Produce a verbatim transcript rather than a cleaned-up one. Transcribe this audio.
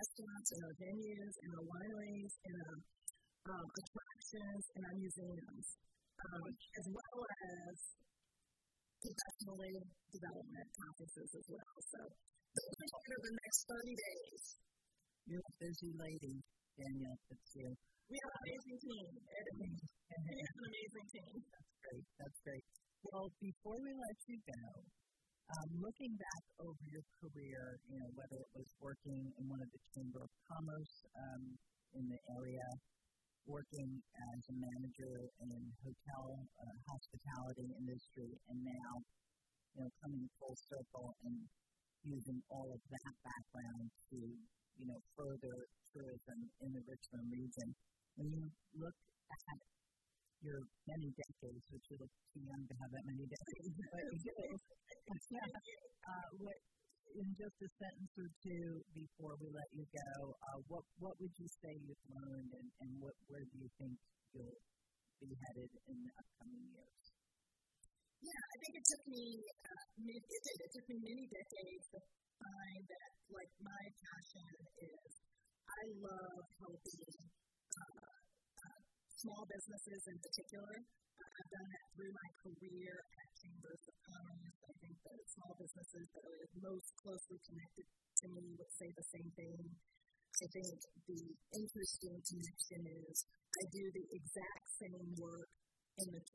restaurants, in our venues, in our wineries, in our um, attractions, in our museums, um, as well as professionally development conferences as well. So, those are over the next thirty days. You're a busy lady, Danielle Fitzhugh. We have an amazing team. We have an amazing team. That's great. That's great. Well, before we let you go, um, looking back over your career, you know, whether it was working in one of the Chamber of Commerce um, in the area, working as a manager in hotel uh, hospitality industry, and now, you know, coming full circle and using all of that background to, you know, further tourism in the Richmond region. When you look at your many decades, which you look too young to have that many decades, but you do, uh, what, in just a sentence or two before we let you go, uh, what what would you say you've learned, and, and what where do you think you'll be headed in the upcoming years? Yeah, I think it took me, uh, it did, it took me many decades to find that, like, my passion is, I love helping uh, uh, small businesses in particular. Uh, I've done that through my career at Chambers of Commerce. I think that small businesses that are most closely connected to me would say the same thing. I think the interesting connection is I do the exact same work in the